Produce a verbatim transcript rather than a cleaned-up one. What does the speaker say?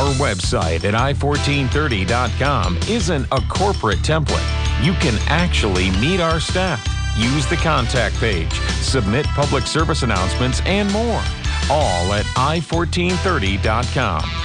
Our website at i fourteen thirty dot com isn't a corporate template. You can actually meet our staff, use the contact page, submit public service announcements, and more. All at i fourteen thirty dot com.